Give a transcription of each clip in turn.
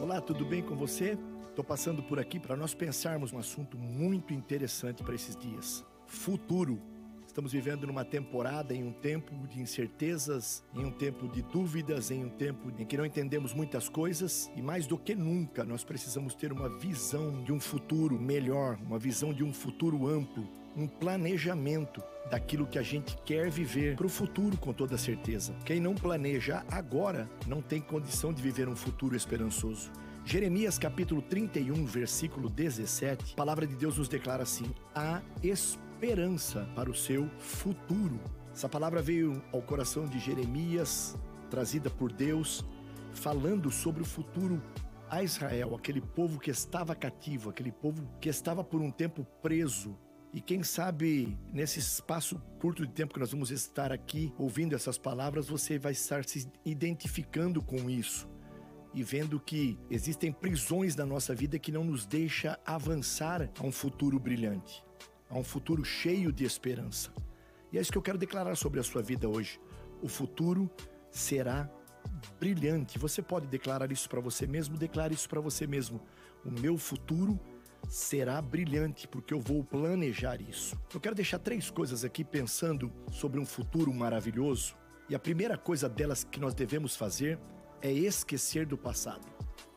Olá, tudo bem com você? Estou passando por aqui para nós pensarmos um assunto muito interessante para esses dias. Futuro. Estamos vivendo numa temporada, em um tempo de incertezas, em um tempo de dúvidas, em um tempo em que não entendemos muitas coisas e mais do que nunca nós precisamos ter uma visão de um futuro melhor, uma visão de um futuro amplo, um planejamento daquilo que a gente quer viver para o futuro com toda certeza. Quem não planeja agora não tem condição de viver um futuro esperançoso. Jeremias capítulo 31, versículo 17, a palavra de Deus nos declara assim: há esperança para o seu futuro. Essa palavra veio ao coração de Jeremias, trazida por Deus, falando sobre o futuro a Israel, aquele povo que estava cativo, aquele povo que estava por um tempo preso. E quem sabe, nesse espaço curto de tempo que nós vamos estar aqui ouvindo essas palavras, você vai estar se identificando com isso e vendo que existem prisões na nossa vida que não nos deixa avançar a um futuro brilhante, a um futuro cheio de esperança. E é isso que eu quero declarar sobre a sua vida hoje. O futuro será brilhante. Você pode declarar isso para você mesmo? Declare isso para você mesmo. O meu futuro será brilhante, porque eu vou planejar isso. Eu quero deixar 3 coisas aqui pensando sobre um futuro maravilhoso. E a primeira coisa delas que nós devemos fazer é esquecer do passado.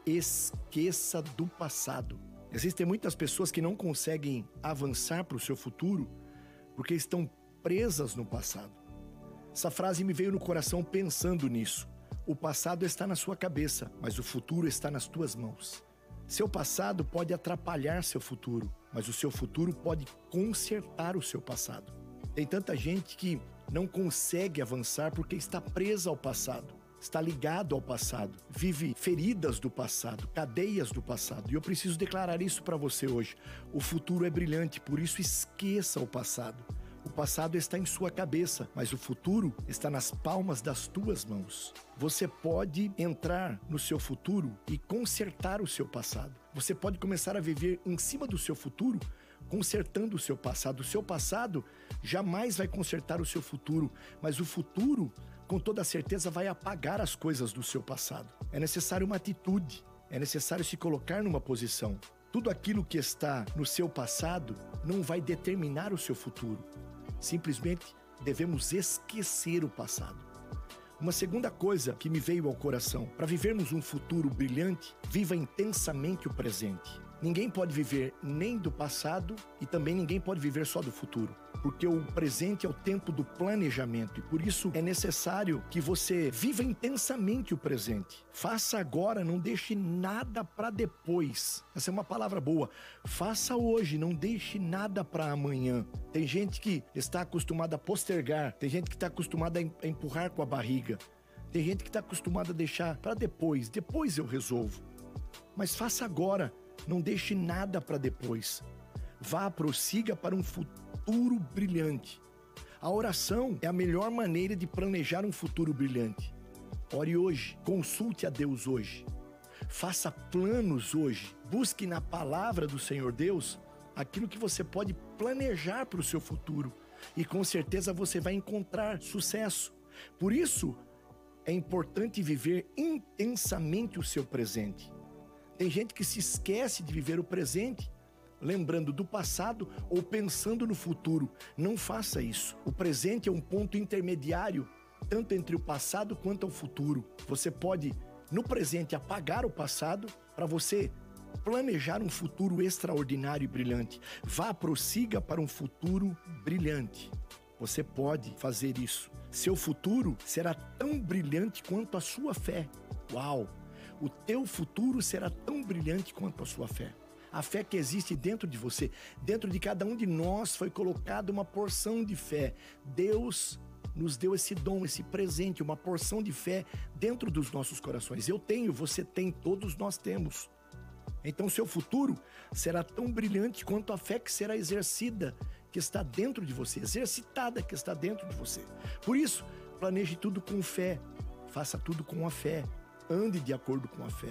Esqueça do passado. Existem muitas pessoas que não conseguem avançar para o seu futuro porque estão presas no passado. Essa frase me veio no coração pensando nisso. O passado está na sua cabeça, mas o futuro está nas tuas mãos. Seu passado pode atrapalhar seu futuro, mas o seu futuro pode consertar o seu passado. Tem tanta gente que não consegue avançar porque está presa ao passado, está ligado ao passado, vive feridas do passado, cadeias do passado. E eu preciso declarar isso para você hoje. O futuro é brilhante, por isso esqueça o passado. O passado está em sua cabeça, mas o futuro está nas palmas das tuas mãos. Você pode entrar no seu futuro e consertar o seu passado. Você pode começar a viver em cima do seu futuro, consertando o seu passado. O seu passado jamais vai consertar o seu futuro, mas o futuro, com toda certeza, vai apagar as coisas do seu passado. É necessário uma atitude, é necessário se colocar numa posição. Tudo aquilo que está no seu passado não vai determinar o seu futuro. Simplesmente devemos esquecer o passado. Uma segunda coisa que me veio ao coração: para vivermos um futuro brilhante, viva intensamente o presente. Ninguém pode viver nem do passado e também ninguém pode viver só do futuro, porque o presente é o tempo do planejamento e por isso é necessário que você viva intensamente o presente. Faça agora, não deixe nada para depois. Essa é uma palavra boa. Faça hoje, não deixe nada para amanhã. Tem gente que está acostumada a postergar, tem gente que está acostumada a empurrar com a barriga, tem gente que está acostumada a deixar para depois eu resolvo. Mas faça agora. Não deixe nada para depois. Vá, prossiga para um futuro brilhante. A oração é a melhor maneira de planejar um futuro brilhante. Ore hoje, consulte a Deus hoje. Faça planos hoje. Busque na palavra do Senhor Deus aquilo que você pode planejar para o seu futuro. E com certeza você vai encontrar sucesso. Por isso, é importante viver intensamente o seu presente. Tem gente que se esquece de viver o presente, lembrando do passado ou pensando no futuro. Não faça isso. O presente é um ponto intermediário, tanto entre o passado quanto ao futuro. Você pode, no presente, apagar o passado para você planejar um futuro extraordinário e brilhante. Vá, prossiga para um futuro brilhante. Você pode fazer isso. Seu futuro será tão brilhante quanto a sua fé. Uau! O teu futuro será tão brilhante quanto a sua fé. A fé que existe dentro de você, dentro de cada um de nós foi colocada uma porção de fé. Deus nos deu esse dom, esse presente, uma porção de fé dentro dos nossos corações. Eu tenho, você tem, todos nós temos. Então seu futuro será tão brilhante quanto a fé que será exercida, que está dentro de você, exercitada, que está dentro de você. Por isso, planeje tudo com fé, faça tudo com a fé. Ande de acordo com a fé.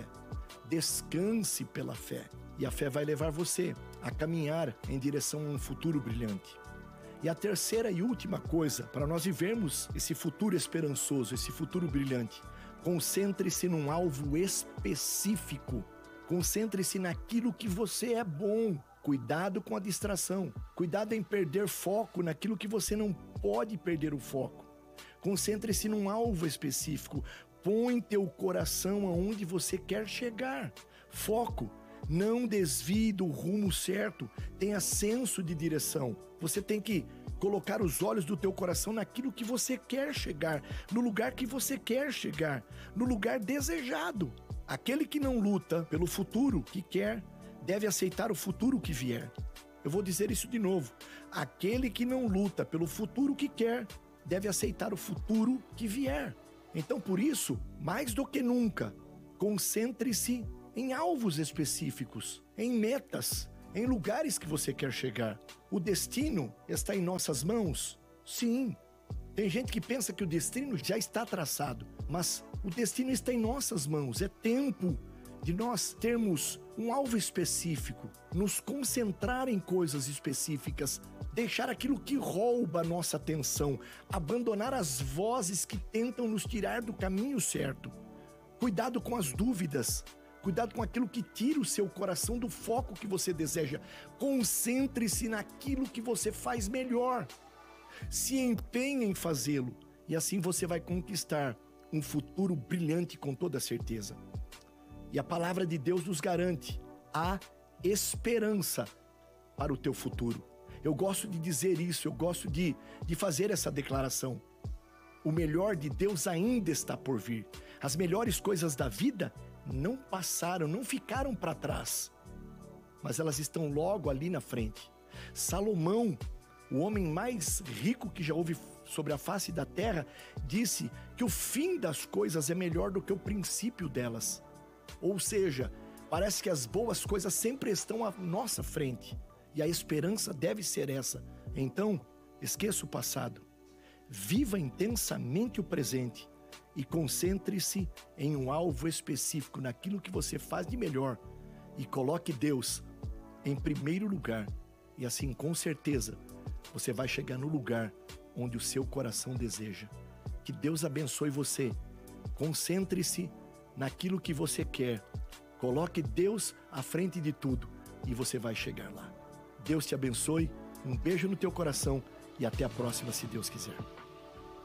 Descanse pela fé. E a fé vai levar você a caminhar em direção a um futuro brilhante. E a terceira e última coisa, para nós vivermos esse futuro esperançoso, esse futuro brilhante, Concentre-se num alvo específico. Concentre-se naquilo que você é bom. Cuidado com a distração. Cuidado em perder foco naquilo que você não pode perder o foco. Concentre-se num alvo específico. Põe teu coração aonde você quer chegar. Foco. Não desvie do rumo certo. Tenha senso de direção. Você tem que colocar os olhos do teu coração naquilo que você quer chegar, no lugar que você quer chegar, no lugar desejado. Aquele que não luta pelo futuro que quer, deve aceitar o futuro que vier. Eu vou dizer isso de novo. Aquele que não luta pelo futuro que quer, deve aceitar o futuro que vier. Então, por isso, mais do que nunca, concentre-se em alvos específicos, em metas, em lugares que você quer chegar. O destino está em nossas mãos? Sim. Tem gente que pensa que o destino já está traçado, mas o destino está em nossas mãos. É tempo de nós termos um alvo específico, nos concentrar em coisas específicas, deixar aquilo que rouba a nossa atenção, abandonar as vozes que tentam nos tirar do caminho certo. Cuidado com as dúvidas. Cuidado com aquilo que tira o seu coração do foco que você deseja. Concentre-se naquilo que você faz melhor. Se empenhe em fazê-lo e assim você vai conquistar um futuro brilhante com toda certeza. E a palavra de Deus nos garante a esperança para o teu futuro. Eu gosto de dizer isso, eu gosto de fazer essa declaração. O melhor de Deus ainda está por vir. As melhores coisas da vida não passaram, não ficaram para trás, mas elas estão logo ali na frente. Salomão, o homem mais rico que já houve sobre a face da terra, disse que o fim das coisas é melhor do que o princípio delas. Ou seja, parece que as boas coisas sempre estão à nossa frente, e a esperança deve ser essa. Então, esqueça o passado, viva intensamente o presente, e concentre-se em um alvo específico, naquilo que você faz de melhor. E coloque Deus em primeiro lugar. E assim, com certeza, você vai chegar no lugar onde o seu coração deseja. Que Deus abençoe você. Concentre-se naquilo que você quer. Coloque Deus à frente de tudo e você vai chegar lá. Deus te abençoe. Um beijo no teu coração e até a próxima, se Deus quiser.